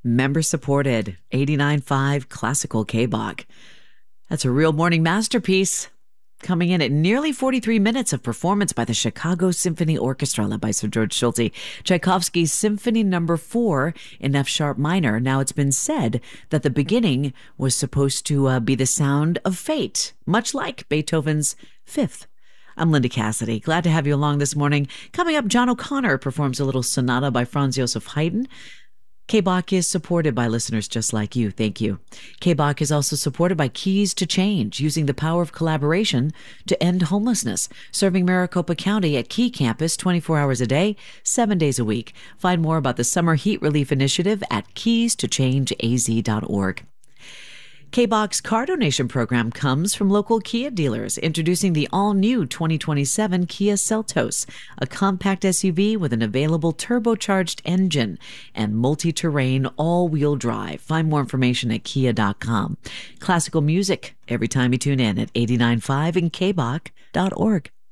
Member supported 89.5 Classical K-Bach. That's a real morning masterpiece. Coming in at nearly 43 minutes of performance by the Chicago Symphony Orchestra, led by Sir George Solti. Tchaikovsky's Symphony No. 4 in F-sharp minor. Now, it's been said that the beginning was supposed to be the sound of fate, much like Beethoven's Fifth. I'm Linda Cassidy. Glad to have you along this morning. Coming up, John O'Connor performs a little sonata by Franz Joseph Haydn. K-Bach is supported by listeners just like you. Thank you. K-Bach is also supported by Keys to Change, using the power of collaboration to end homelessness, serving Maricopa County at Key Campus 24 hours a day, 7 days a week. Find more about the Summer Heat Relief Initiative at keystochangeaz.org. K-Bach's car donation program comes from local Kia dealers, introducing the all-new 2027 Kia Seltos, a compact SUV with an available turbocharged engine and multi-terrain all-wheel drive. Find more information at kia.com. Classical music every time you tune in at 89.5 and kbach.org.